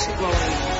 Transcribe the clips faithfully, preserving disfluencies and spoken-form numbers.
existe igual a ele.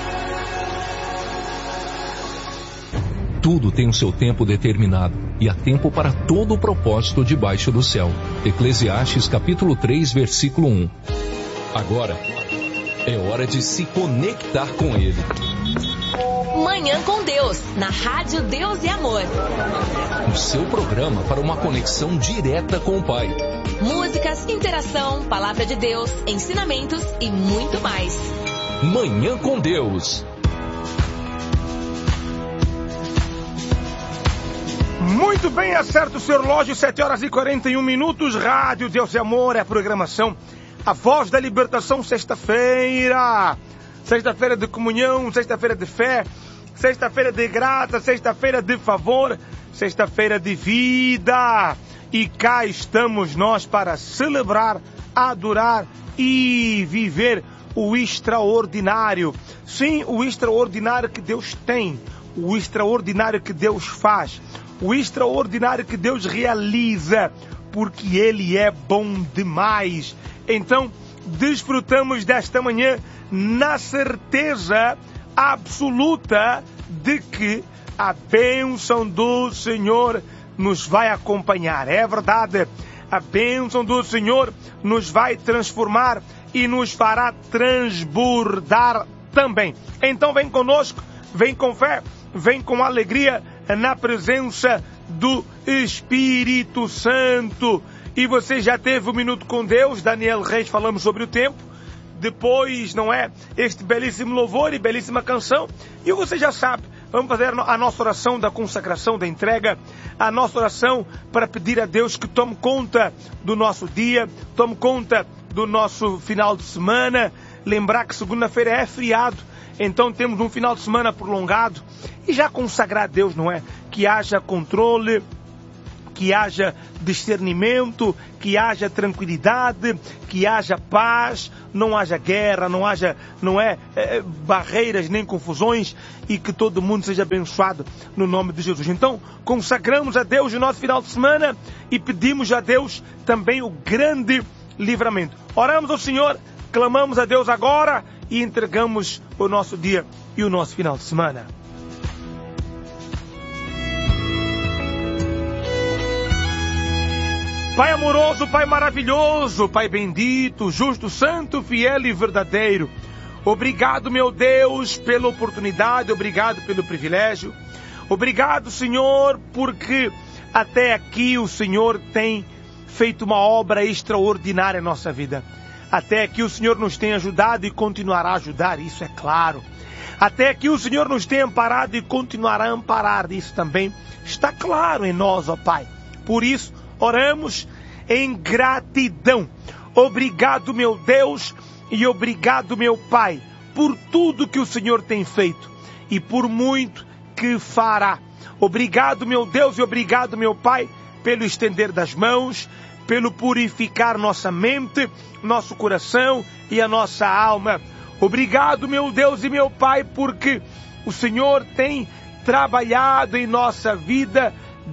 Tudo tem o seu tempo determinado, e há tempo para todo o propósito debaixo do céu. Eclesiastes capítulo três, versículo um. Agora, é hora de se conectar com Ele. Manhã com Deus, na Rádio Deus e Amor. O seu programa para uma conexão direta com o Pai. Músicas, interação, palavra de Deus, ensinamentos e muito mais. Manhã com Deus. Muito bem, acerta o seu relógio, sete horas e quarenta e um minutos, Rádio Deus e Amor, é a programação A Voz da Libertação, sexta-feira, sexta-feira de comunhão, sexta-feira de fé, sexta-feira de graça, sexta-feira de favor, sexta-feira de vida, e cá estamos nós para celebrar, adorar e viver o extraordinário, sim, o extraordinário que Deus tem, o extraordinário que Deus faz, o extraordinário que Deus realiza, porque Ele é bom demais. Então, desfrutamos desta manhã na certeza absoluta de que a bênção do Senhor nos vai acompanhar. É verdade, a bênção do Senhor nos vai transformar e nos fará transbordar também. Então vem conosco, vem com fé, vem com alegria na presença do Espírito Santo. E você já teve um minuto com Deus, Daniel Reis, falamos sobre o tempo. Depois, não é, este belíssimo louvor e belíssima canção. E você já sabe, vamos fazer a nossa oração da consagração, da entrega, a nossa oração para pedir a Deus que tome conta do nosso dia, tome conta do nosso final de semana. Lembrar que segunda-feira é feriado, então temos um final de semana prolongado e já consagrar a Deus, não é? Que haja controle, que haja discernimento, que haja tranquilidade, que haja paz, não haja guerra, não haja, não é, é, barreiras nem confusões, e que todo mundo seja abençoado no nome de Jesus. Então, consagramos a Deus o nosso final de semana e pedimos a Deus também o grande livramento. Oramos ao Senhor, clamamos a Deus agora e entregamos o nosso dia e o nosso final de semana. Pai amoroso, Pai maravilhoso, Pai bendito, justo, santo, fiel e verdadeiro. Obrigado, meu Deus, pela oportunidade, obrigado pelo privilégio. Obrigado, Senhor, porque até aqui o Senhor tem feito uma obra extraordinária em nossa vida. Até aqui o Senhor nos tem ajudado e continuará a ajudar, isso é claro. Até aqui o Senhor nos tem amparado e continuará a amparar, isso também está claro em nós, ó Pai. Por isso, oramos em gratidão. Obrigado, meu Deus, e obrigado, meu Pai, por tudo que o Senhor tem feito e por muito que fará. Obrigado, meu Deus, e obrigado, meu Pai, pelo estender das mãos, pelo purificar nossa mente, nosso coração e a nossa alma. Obrigado, meu Deus e meu Pai, porque o Senhor tem trabalhado em nossa vida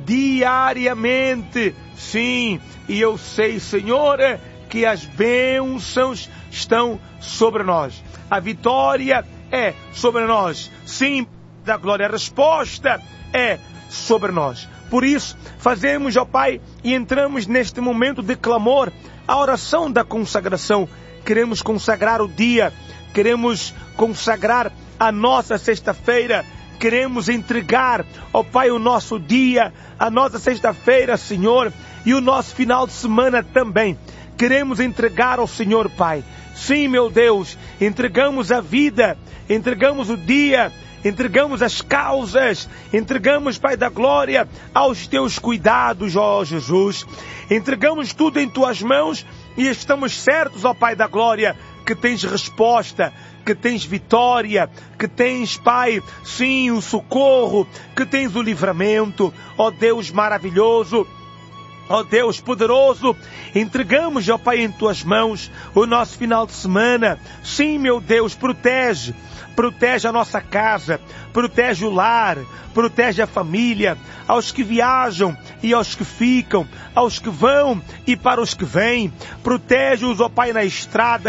diariamente. Sim, e eu sei, Senhor, que as bênçãos estão sobre nós. A vitória é sobre nós. Sim, da glória, a resposta é sobre nós. Por isso, fazemos, ó Pai, e entramos neste momento de clamor, a oração da consagração. Queremos consagrar o dia, queremos consagrar a nossa sexta-feira, queremos entregar, ó Pai, o nosso dia, a nossa sexta-feira, Senhor, e o nosso final de semana também. Queremos entregar ao Senhor, Pai. Sim, meu Deus, entregamos a vida, entregamos o dia, entregamos as causas, entregamos, Pai da glória, aos teus cuidados, ó Jesus. Entregamos tudo em tuas mãos e estamos certos, ó Pai da glória, que tens resposta, que tens vitória, que tens, Pai, sim, o socorro, que tens o livramento, ó Deus maravilhoso. Ó Deus poderoso, entregamos, ó Pai, em tuas mãos o nosso final de semana. Sim, meu Deus, protege, protege a nossa casa, protege o lar, protege a família, aos que viajam e aos que ficam, aos que vão e para os que vêm. Protege-os, ó Pai, na estrada,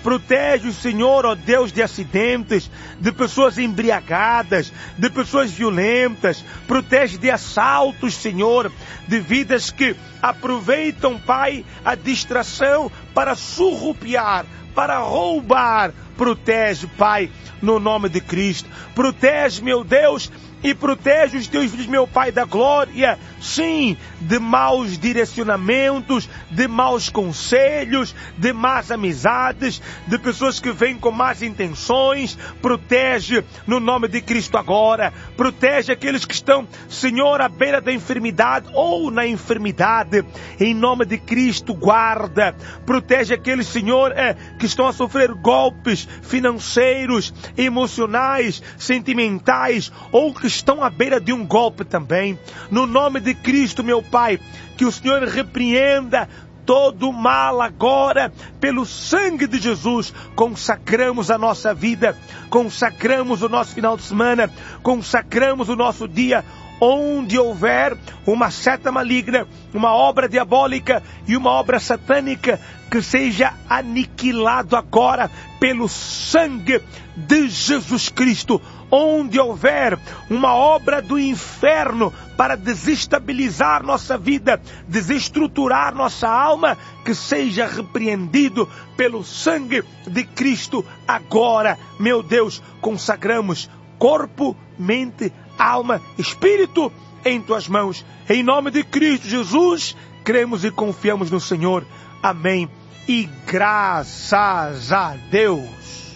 Protege o Senhor, ó Deus, de acidentes, de pessoas embriagadas, de pessoas violentas. Protege de assaltos, Senhor, de vidas que aproveitam, Pai, a distração para surrupiar, para roubar. Protege, Pai, no nome de Cristo. Protege, meu Deus, e protege os teus filhos, meu Pai da glória, sim, de maus direcionamentos, de maus conselhos, de más amizades, de pessoas que vêm com más intenções. Protege no nome de Cristo agora. Protege aqueles que estão, Senhor, à beira da enfermidade ou na enfermidade. Em nome de Cristo, guarda. Protege aqueles, Senhor, é, que estão a sofrer golpes financeiros, emocionais, sentimentais, ou que estão à beira de um golpe também. No nome de Cristo, meu Pai, que o Senhor repreenda todo mal agora, pelo sangue de Jesus. Consagramos a nossa vida, consagramos o nosso final de semana, consagramos o nosso dia. Onde houver uma seta maligna, uma obra diabólica e uma obra satânica, que seja aniquilado agora pelo sangue de Jesus Cristo. Onde houver uma obra do inferno para desestabilizar nossa vida, desestruturar nossa alma, que seja repreendido pelo sangue de Cristo agora. Meu Deus, consagramos corpo, mente, alma, espírito em tuas mãos. Em nome de Cristo Jesus, cremos e confiamos no Senhor. Amém. E graças a Deus.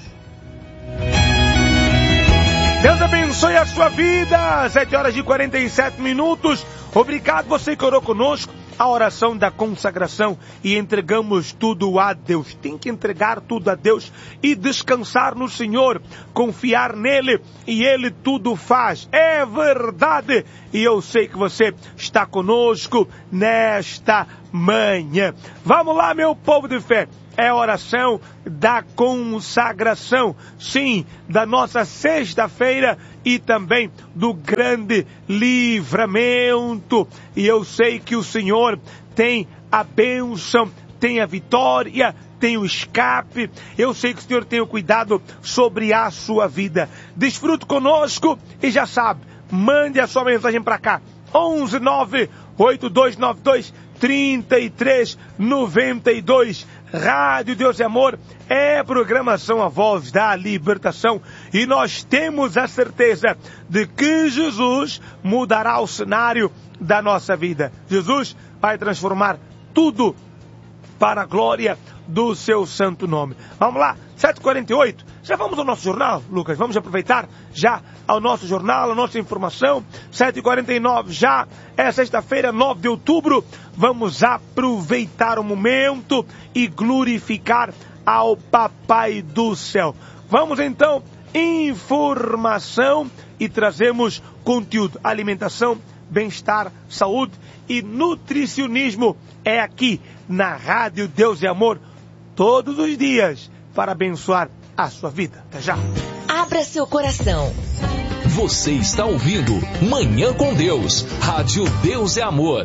Deus abençoe a sua vida. sete horas e quarenta e sete minutos. Obrigado você que orou conosco. A oração da consagração e entregamos tudo a Deus. Tem que entregar tudo a Deus e descansar no Senhor, confiar nele, e Ele tudo faz. É verdade. E eu sei que você está conosco nesta manhã. Vamos lá, meu povo de fé. É a oração da consagração, sim, da nossa sexta-feira e também do grande livramento. E eu sei que o Senhor tem a bênção, tem a vitória, tem o escape. Eu sei que o Senhor tem o cuidado sobre a sua vida. Desfrute conosco e já sabe, mande a sua mensagem para cá. onze nove oito dois nove dois três três nove dois. Rádio Deus e Amor é programação A Voz da Libertação, e nós temos a certeza de que Jesus mudará o cenário da nossa vida. Jesus vai transformar tudo para a glória do seu santo nome. Vamos lá, sete e quarenta e oito. Já vamos ao nosso jornal, Lucas? Vamos aproveitar já ao nosso jornal, a nossa informação. sete e quarenta e nove já, é sexta-feira, nove de outubro. Vamos aproveitar o momento e glorificar ao Papai do Céu. Vamos então, informação, e trazemos conteúdo, alimentação, bem-estar, saúde e nutricionismo. É aqui na Rádio Deus e Amor, todos os dias, para abençoar a sua vida. Até já. Abra seu coração. Você está ouvindo Manhã com Deus, Rádio Deus é Amor.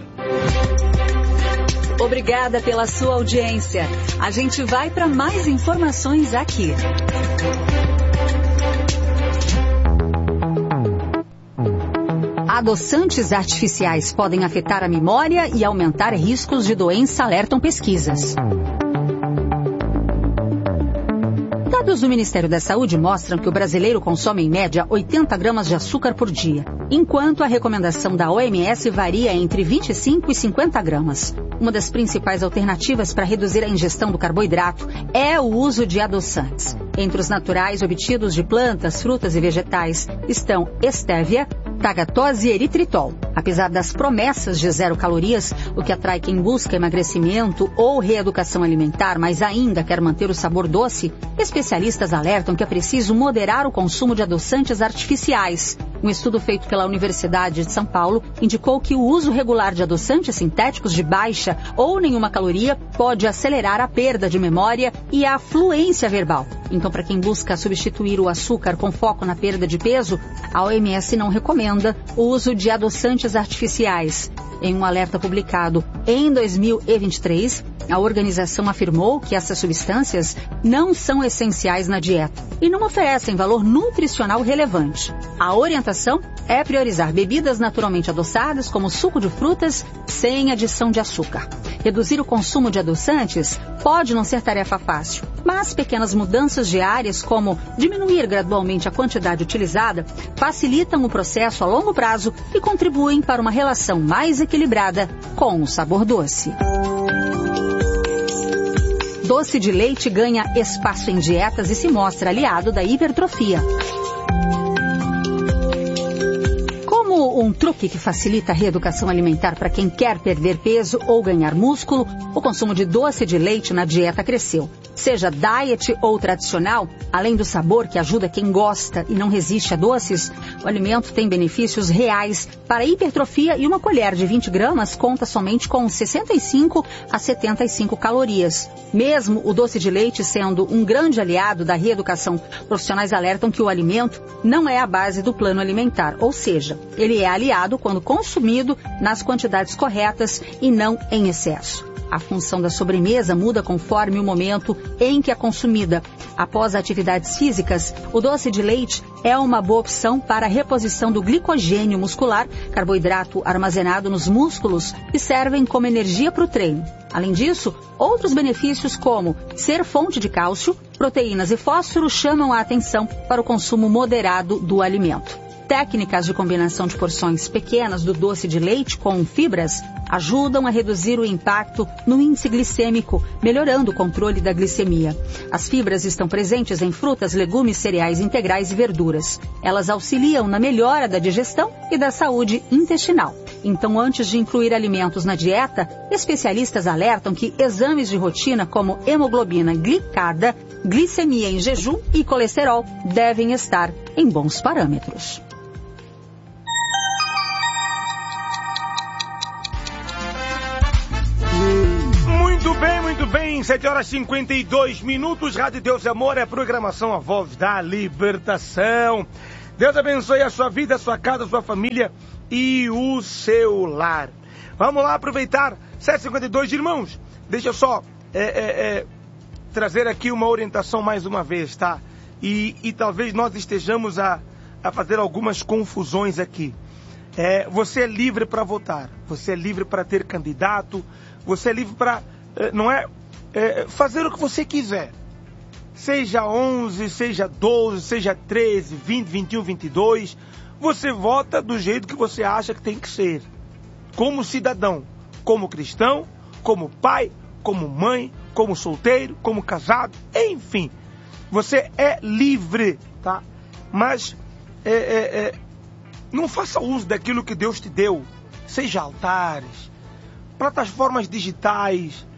Obrigada pela sua audiência. A gente vai para mais informações aqui. Adoçantes artificiais podem afetar a memória e aumentar riscos de doença, alertam pesquisas. Dados do Ministério da Saúde mostram que o brasileiro consome em média oitenta gramas de açúcar por dia, enquanto a recomendação da O M S varia entre vinte e cinco e cinquenta gramas. Uma das principais alternativas para reduzir a ingestão do carboidrato é o uso de adoçantes. Entre os naturais obtidos de plantas, frutas e vegetais estão estévia, tagatose e eritritol. Apesar das promessas de zero calorias, o que atrai quem busca emagrecimento ou reeducação alimentar, mas ainda quer manter o sabor doce, especialistas alertam que é preciso moderar o consumo de adoçantes artificiais. Um estudo feito pela Universidade de São Paulo indicou que o uso regular de adoçantes sintéticos de baixa ou nenhuma caloria pode acelerar a perda de memória e a fluência verbal. Então, para quem busca substituir o açúcar com foco na perda de peso, a O M S não recomenda o uso de adoçantes artificiais. Em um alerta publicado Em dois mil e vinte e três, a organização afirmou que essas substâncias não são essenciais na dieta e não oferecem valor nutricional relevante. A orientação é priorizar bebidas naturalmente adoçadas, como suco de frutas, sem adição de açúcar. Reduzir o consumo de adoçantes pode não ser tarefa fácil, mas pequenas mudanças diárias, como diminuir gradualmente a quantidade utilizada, facilitam o processo a longo prazo e contribuem para uma relação mais equilibrada com o sabor doce. Doce de leite ganha espaço em dietas e se mostra aliado da hipertrofia. Como um truque que facilita a reeducação alimentar para quem quer perder peso ou ganhar músculo, o consumo de doce de leite na dieta cresceu. Seja diet ou tradicional, além do sabor que ajuda quem gosta e não resiste a doces, o alimento tem benefícios reais para a hipertrofia e uma colher de vinte gramas conta somente com sessenta e cinco a setenta e cinco calorias. Mesmo o doce de leite sendo um grande aliado da reeducação, profissionais alertam que o alimento não é a base do plano alimentar, ou seja, ele é aliado quando consumido nas quantidades corretas e não em excesso. A função da sobremesa muda conforme o momento em que é consumida. Após atividades físicas, o doce de leite é uma boa opção para a reposição do glicogênio muscular, carboidrato armazenado nos músculos, que servem como energia para o treino. Além disso, outros benefícios como ser fonte de cálcio, proteínas e fósforo chamam a atenção para o consumo moderado do alimento. Técnicas de combinação de porções pequenas do doce de leite com fibras ajudam a reduzir o impacto no índice glicêmico, melhorando o controle da glicemia. As fibras estão presentes em frutas, legumes, cereais integrais e verduras. Elas auxiliam na melhora da digestão e da saúde intestinal. Então, antes de incluir alimentos na dieta, especialistas alertam que exames de rotina como hemoglobina glicada, glicemia em jejum e colesterol devem estar em bons parâmetros. Muito bem, muito bem. sete horas e cinquenta e dois minutos. Rádio Deus e Amor é a programação A Voz da Libertação. Deus abençoe a sua vida, a sua casa, a sua família e o seu lar. Vamos lá aproveitar. sete e cinquenta e dois, irmãos. Deixa eu só é, é, é, trazer aqui uma orientação mais uma vez, tá? E, e talvez nós estejamos a, a fazer algumas confusões aqui. É, você é livre para votar. Você é livre para ter candidato. Você é livre para, não é, é, fazer o que você quiser. Seja onze, seja doze, seja treze, vinte, vinte e um, vinte e dois. Você vota do jeito que você acha que tem que ser. Como cidadão, como cristão, como pai, como mãe, como solteiro, como casado, enfim. Você é livre, tá? Mas é, é, é, não faça uso daquilo que Deus te deu. Seja altares, plataformas digitais.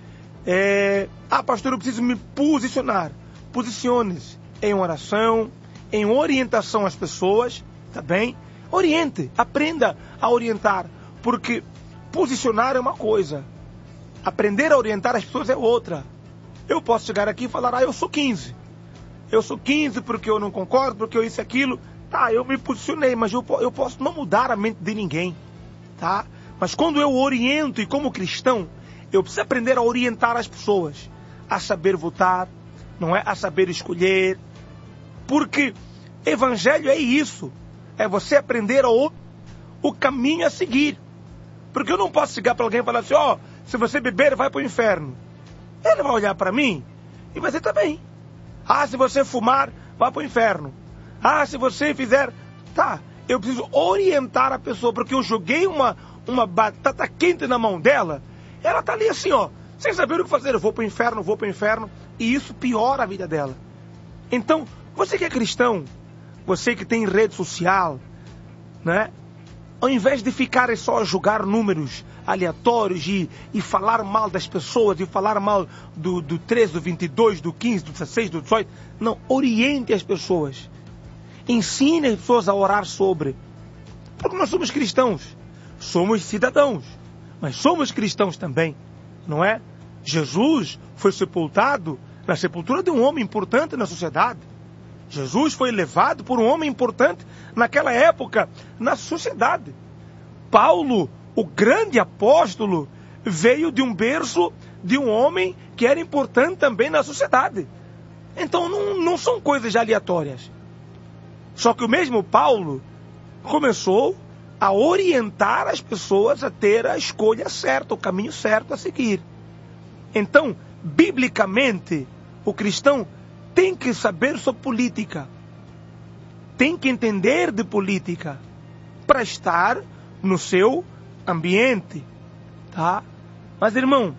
É... Ah, pastor, eu preciso me posicionar. Posicione-se em oração, em orientação às pessoas, tá bem? Oriente, aprenda a orientar, porque posicionar é uma coisa, aprender a orientar as pessoas é outra. Eu posso chegar aqui e falar, ah, eu sou quinze. Eu sou quinze porque eu não concordo, porque eu isso e aquilo. Tá, eu me posicionei, mas eu, eu posso não mudar a mente de ninguém, tá? Mas quando eu oriento, e como cristão, eu preciso aprender a orientar as pessoas, a saber votar, não é? A saber escolher. Porque evangelho é isso. É você aprender o, o caminho a seguir. Porque eu não posso chegar para alguém e falar assim, ó, oh, se você beber, vai para o inferno. Ele vai olhar para mim e vai dizer, tá bem. Ah, se você fumar, vai para o inferno. Ah, se você fizer... Tá, eu preciso orientar a pessoa, porque eu joguei uma... uma batata quente na mão dela, ela tá ali assim, ó, sem saber o que fazer. Eu vou pro inferno, vou pro inferno, e isso piora a vida dela. Então, você que é cristão, você que tem rede social, né? Ao invés de ficar só a julgar números aleatórios e, e falar mal das pessoas, e falar mal do, do treze, do vinte e dois, do quinze, do dezesseis, do dezoito, não, oriente as pessoas. Ensine as pessoas a orar sobre. Porque nós somos cristãos. Somos cidadãos, mas somos cristãos também, não é? Jesus foi sepultado na sepultura de um homem importante na sociedade. Jesus foi levado por um homem importante naquela época na sociedade. Paulo, o grande apóstolo, veio de um berço de um homem que era importante também na sociedade. Então não, não são coisas aleatórias. Só que o mesmo Paulo começou a orientar as pessoas a ter a escolha certa, o caminho certo a seguir. Então, biblicamente, o cristão tem que saber sobre política. Tem que entender de política para estar no seu ambiente, tá? Mas, irmão,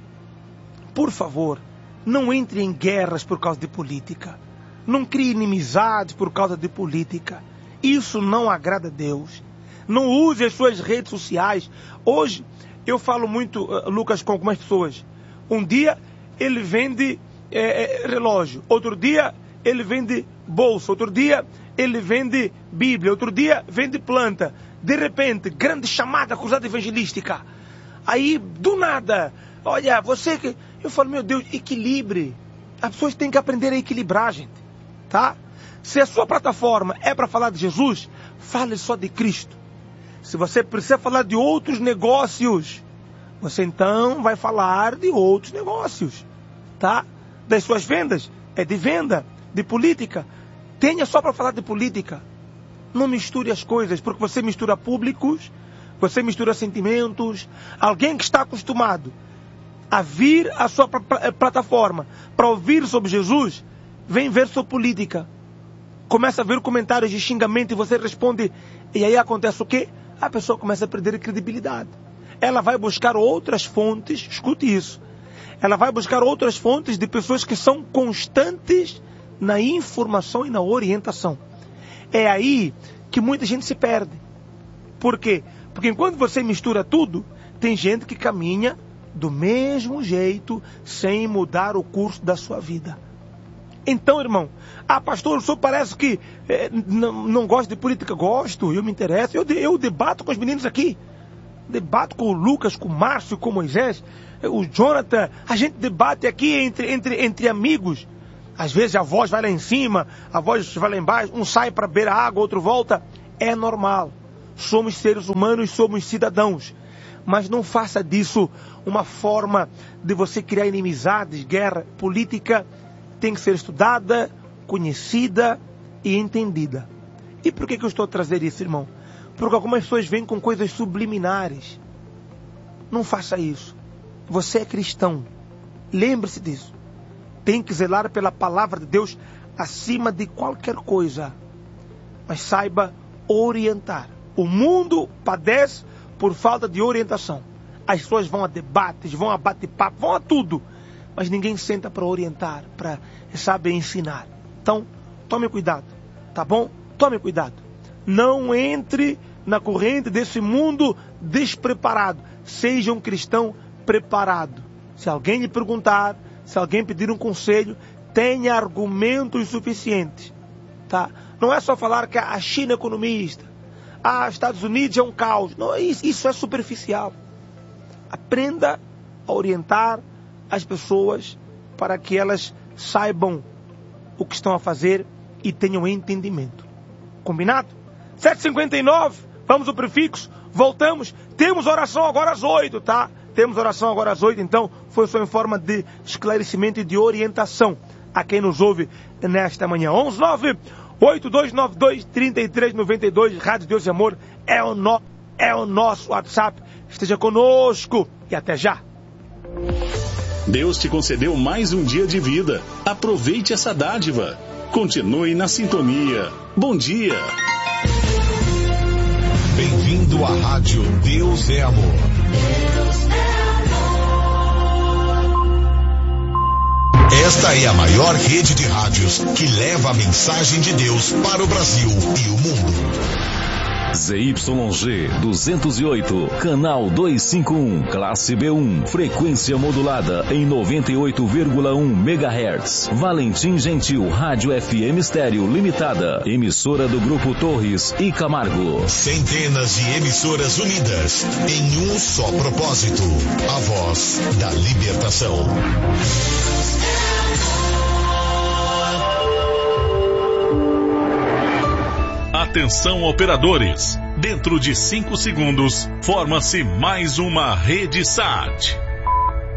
por favor, não entre em guerras por causa de política. Não crie inimizades por causa de política. Isso não agrada a Deus. Não use as suas redes sociais. Hoje, eu falo muito, uh, Lucas, com algumas pessoas. Um dia, ele vende é, é, relógio. Outro dia, ele vende bolsa. Outro dia, ele vende Bíblia. Outro dia, vende planta. De repente, grande chamada, cruzada evangelística. Aí, do nada, olha, você que... Eu falo, meu Deus, equilibre. As pessoas têm que aprender a equilibrar, gente. Tá? Se a sua plataforma é para falar de Jesus, fale só de Cristo. Se você precisa falar de outros negócios, você então vai falar de outros negócios. Tá? Das suas vendas, é de venda, de política. Tenha só para falar de política. Não misture as coisas, porque você mistura públicos, você mistura sentimentos. Alguém que está acostumado a vir à sua plataforma para ouvir sobre Jesus, vem ver sobre política. Começa a ver comentários de xingamento e você responde. E aí acontece o quê? A pessoa começa a perder a credibilidade. Ela vai buscar outras fontes, escute isso. Ela vai buscar outras fontes de pessoas que são constantes na informação e na orientação. É aí que muita gente se perde. Por quê? Porque enquanto você mistura tudo, tem gente que caminha do mesmo jeito, sem mudar o curso da sua vida. Então, irmão, ah, pastor, o senhor parece que é, não, não gosta de política. Gosto, eu me interesso. Eu, eu debato com os meninos aqui. Debato com o Lucas, com o Márcio, com o Moisés, o Jonathan. A gente debate aqui entre, entre, entre amigos. Às vezes a voz vai lá em cima, a voz vai lá embaixo. Um sai para beber a água, outro volta. É normal. Somos seres humanos, somos cidadãos. Mas não faça disso uma forma de você criar inimizades, guerra. Política tem que ser estudada, conhecida e entendida. E por que que eu estou a trazer isso, irmão? Porque algumas pessoas vêm com coisas subliminares. Não faça isso. Você é cristão. Lembre-se disso. Tem que zelar pela palavra de Deus acima de qualquer coisa. Mas saiba orientar. O mundo padece por falta de orientação. As pessoas vão a debates, vão a bate-papo, vão a tudo. Mas ninguém senta para orientar, para, sabe, ensinar. Então, tome cuidado, tá bom? Tome cuidado. Não entre na corrente desse mundo despreparado. Seja um cristão preparado. Se alguém lhe perguntar, se alguém pedir um conselho, tenha argumentos suficientes, tá? Não é só falar que a China é economista, ah, Estados Unidos é um caos. Não, isso é superficial. Aprenda a orientar as pessoas para que elas saibam o que estão a fazer e tenham entendimento. Combinado? sete e cinquenta e nove, vamos ao prefixo, voltamos. Temos oração agora às oito, tá? Temos oração agora às oito, então foi só em forma de esclarecimento e de orientação a quem nos ouve nesta manhã. onze nove oito dois nove dois três três nove dois, Rádio Deus e Amor é o, no, é o nosso WhatsApp. Esteja conosco e até já. Deus te concedeu mais um dia de vida. Aproveite essa dádiva. Continue na sintonia. Bom dia. Bem-vindo à Rádio Deus é Amor. Deus é amor. Esta é a maior rede de rádios que leva a mensagem de Deus para o Brasil e o mundo. Z Y G duzentos e oito, canal duzentos e cinquenta e um, classe B um, frequência modulada em noventa e oito vírgula um megahertz. Valentim Gentil, Rádio F M Estéreo Limitada, emissora do Grupo Torres e Camargo. Centenas de emissoras unidas em um só propósito, a voz da libertação. Atenção, operadores. Dentro de cinco segundos, forma-se mais uma rede S A T.